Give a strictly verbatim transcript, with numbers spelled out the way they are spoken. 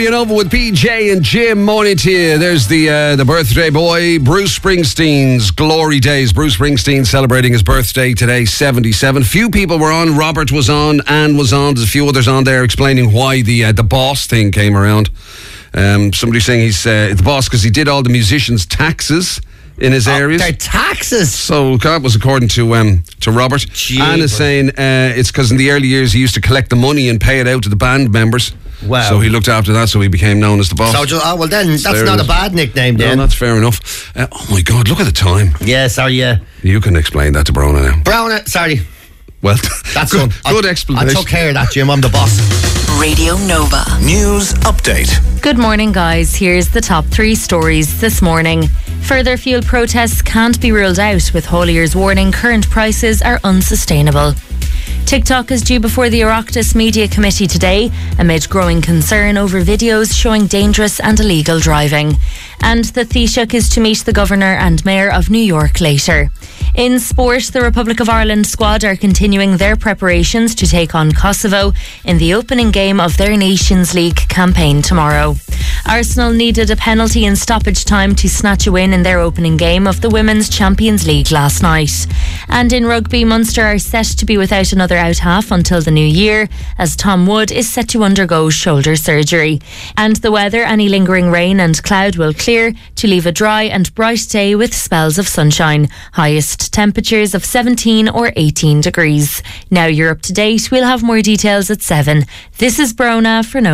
You over with P J and Jim. Morning to you. There's the uh, the birthday boy, Bruce Springsteen's glory days. Bruce Springsteen celebrating his birthday today, seventy-seven. Few people were on. Robert was on. Anne was on. There's a few others on there explaining why the uh, the boss thing came around. Um, somebody saying he's uh, the boss because he did all the musicians' taxes in his oh, areas. Their taxes. So that was according to um, to Robert. Gee, Anne is saying uh, it's because in the early years he used to collect the money and pay it out to the band members. Wow. So he looked after that, so he became known as the boss. So, oh, well then, that's there not a bad nickname then. No, that's fair enough. Uh, oh my God, look at the time. Yeah, sorry, yeah. You can explain that to Brona now. Brona, sorry. Well, that's good, good I, explanation. I took care of that, Jim. I'm the boss. Radio Nova. News update. Good morning, guys. Here's the top three stories this morning. Further fuel protests can't be ruled out, with hauliers warning current prices are unsustainable. TikTok is due before the Oireachtas Media Committee today amid growing concern over videos showing dangerous and illegal driving. And the Taoiseach is to meet the Governor and Mayor of New York later. In sport, the Republic of Ireland squad are continuing their preparations to take on Kosovo in the opening game of their Nations League campaign tomorrow. Arsenal needed a penalty in stoppage time to snatch a win in their opening game of the Women's Champions League last night. And in rugby, Munster are set to be without another out half until the new year, as Tom Wood is set to undergo shoulder surgery. And the weather, any lingering rain and cloud will clear to leave a dry and bright day with spells of sunshine. Highest temperatures of seventeen or eighteen degrees. Now you're up to date. We'll have more details at seven. This is Brona for No.